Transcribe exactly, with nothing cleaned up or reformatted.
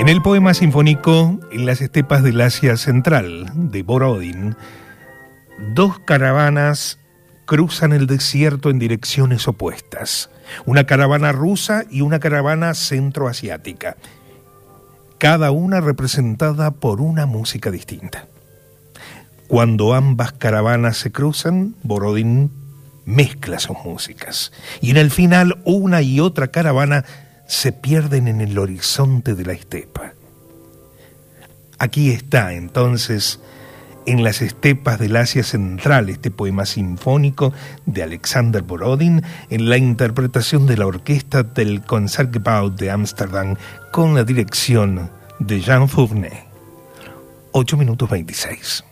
En el poema sinfónico En las estepas del Asia Central, de Borodin, dos caravanas cruzan el desierto en direcciones opuestas. Una caravana rusa y una caravana centroasiática, cada una representada por una música distinta. Cuando ambas caravanas se cruzan, Borodin mezcla sus músicas, y en el final una y otra caravana se pierden en el horizonte de la estepa. Aquí está entonces, En las estepas del Asia Central, este poema sinfónico de Alexander Borodin, en la interpretación de la orquesta del Concertgebouw de Ámsterdam, con la dirección de Jean Fournet. ocho minutos veintiséis.